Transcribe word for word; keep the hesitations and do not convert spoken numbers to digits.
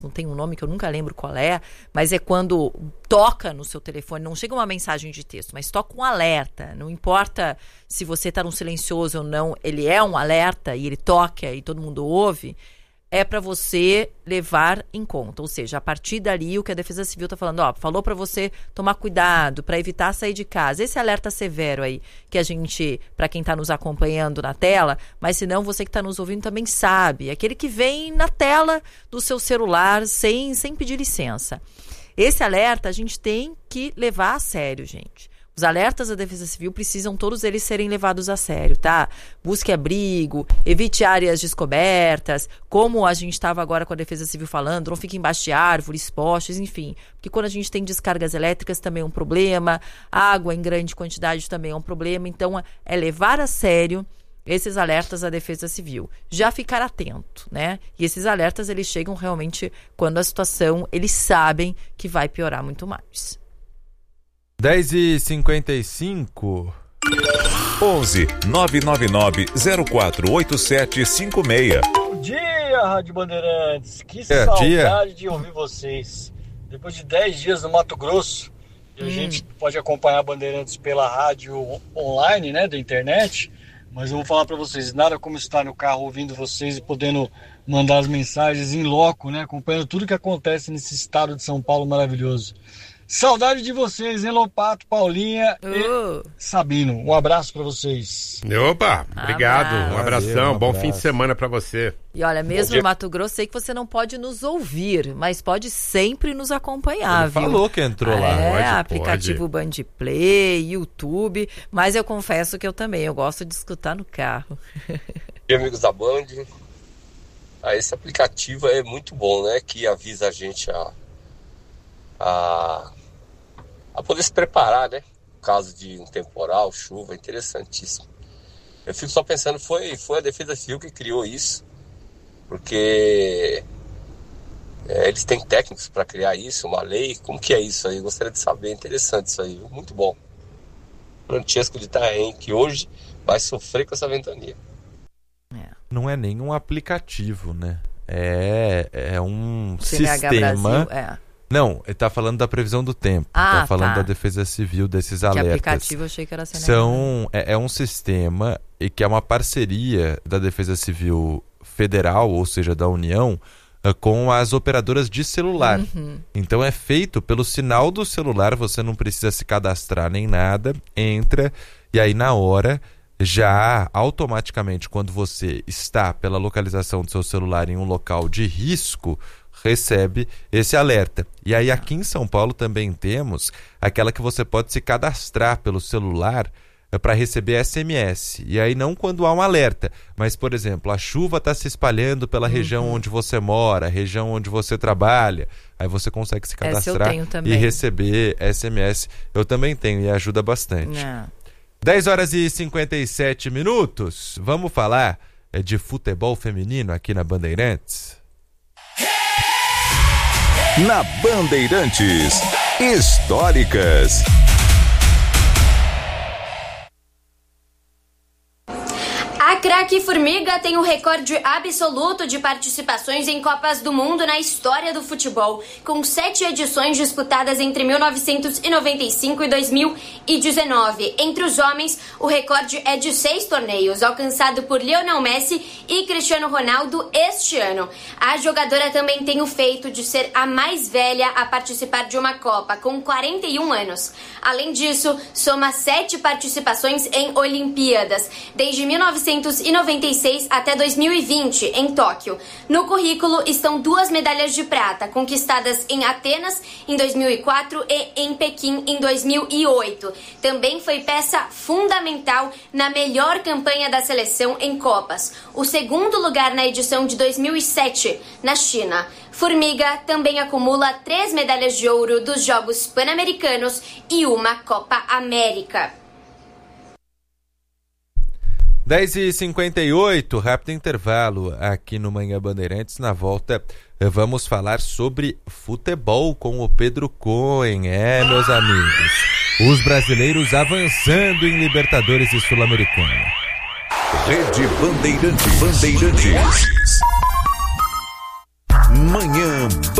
não tem um nome que eu nunca lembro qual é, mas é quando toca no seu telefone, não chega uma mensagem de texto, mas toca um alerta, não importa se você está no silencioso ou não, ele é um alerta e ele toca e todo mundo ouve, é para você levar em conta, ou seja, a partir dali o que a Defesa Civil está falando, ó, falou para você tomar cuidado, para evitar sair de casa, esse alerta severo aí, que a gente, para quem está nos acompanhando na tela, mas se não, você que está nos ouvindo também sabe, aquele que vem na tela do seu celular sem, sem pedir licença. Esse alerta a gente tem que levar a sério, gente. Os alertas da Defesa Civil precisam todos eles serem levados a sério, tá? Busque abrigo, evite áreas descobertas, como a gente estava agora com a Defesa Civil falando, não fique embaixo de árvores, postes, enfim. Porque quando a gente tem descargas elétricas também é um problema, água em grande quantidade também é um problema, então é levar a sério esses alertas da Defesa Civil. Já ficar atento, né? E esses alertas, eles chegam realmente quando a situação, eles sabem que vai piorar muito mais. dez e cinquenta e cinco. onze nove nove nove zero quatro oito sete cinco seis. Bom dia, Rádio Bandeirantes. Que é, saudade dia. de ouvir vocês. Depois de dez dias no Mato Grosso, hum. a gente pode acompanhar a Bandeirantes pela rádio online, né, da internet, mas eu vou falar para vocês, nada como estar no carro ouvindo vocês e podendo mandar as mensagens em loco, né, acompanhando tudo que acontece nesse estado de São Paulo maravilhoso. Saudade de vocês, hein, Lopato, Paulinha uh. e Sabino. Um abraço pra vocês. Opa, obrigado. Um abração, Valeu, um bom abraço. Fim de semana pra você. E olha, mesmo no Mato Grosso, sei que você não pode nos ouvir, mas pode sempre nos acompanhar, Ele viu? falou que entrou ah, lá. É, pode, aplicativo pode. Band Play, YouTube, mas eu confesso que eu também, eu gosto de escutar no carro. E amigos da Band, ah, esse aplicativo é muito bom, né? Que avisa a gente a... a a poder se preparar, né? No caso de um temporal, chuva, interessantíssimo. Eu fico só pensando, foi, foi a Defesa Civil que criou isso, porque é, eles têm técnicos para criar isso, uma lei, como que é isso aí? Eu gostaria de saber, interessante isso aí, muito bom. Francesco de Itaém, que hoje vai sofrer com essa ventania. Não é nenhum aplicativo, né? É, é um C N H sistema... Brasil, é. Não, ele tá falando da previsão do tempo. Ah, tá falando tá. da Defesa Civil, desses Que alertas. aplicativo eu achei que era C N H. São, é, é um sistema e que é uma parceria da Defesa Civil Federal, ou seja, da União, com as operadoras de celular. Uhum. Então é feito pelo sinal do celular, você não precisa se cadastrar nem nada, entra e aí na hora, já automaticamente, quando você está pela localização do seu celular em um local de risco, recebe esse alerta. E aí aqui em São Paulo também temos aquela que você pode se cadastrar pelo celular para receber S M S. E aí não quando há um alerta, mas, por exemplo, a chuva está se espalhando pela uhum. região onde você mora, região onde você trabalha. Aí você consegue se cadastrar e receber S M S. Eu também tenho e ajuda bastante. Não. dez horas e cinquenta e sete minutos. Vamos falar de futebol feminino aqui na Bandeirantes? Na Bandeirantes, históricas. A craque Formiga tem o recorde absoluto de participações em Copas do Mundo na história do futebol, com sete edições disputadas entre mil novecentos e noventa e cinco e dois mil e dezenove. Entre os homens, o recorde é de seis torneios, alcançado por Lionel Messi e Cristiano Ronaldo este ano. A jogadora também tem o feito de ser a mais velha a participar de uma Copa, com quarenta e um anos. Além disso, soma sete participações em Olimpíadas, desde mil novecentos e noventa e seis até dois mil e vinte, em Tóquio. No currículo estão duas medalhas de prata, conquistadas em Atenas em dois mil e quatro e em Pequim em dois mil e oito. Também foi peça fundamental na melhor campanha da seleção em Copas, o segundo lugar na edição de dois mil e sete, na China. Formiga também acumula três medalhas de ouro dos Jogos Pan-Americanos e uma Copa América. dez e cinquenta e oito, rápido intervalo aqui no Manhã Bandeirantes. Na volta vamos falar sobre futebol com o Pedro Cohen. É, meus amigos, os brasileiros avançando em Libertadores e Sul-Americana. Rede Bandeirantes. Bandeirantes.